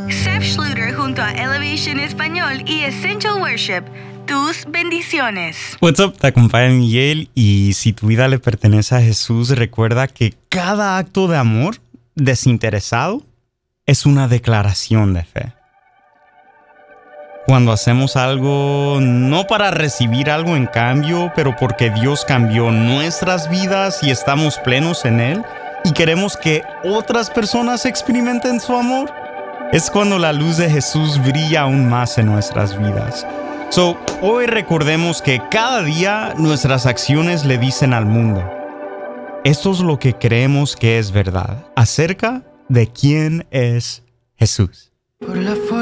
Seth Schluter junto a Elevation Español y Essential Worship. Tus bendiciones. What's up? Te acompaña Miguel y si tu vida le pertenece a Jesús, recuerda que cada acto de amor desinteresado es una declaración de fe. Cuando hacemos algo no para recibir algo en cambio, pero porque Dios cambió nuestras vidas y estamos plenos en Él y queremos que otras personas experimenten su amor, es cuando la luz de Jesús brilla aún más en nuestras vidas. Hoy recordemos que cada día nuestras acciones le dicen al mundo: esto es lo que creemos que es verdad acerca de quién es Jesús.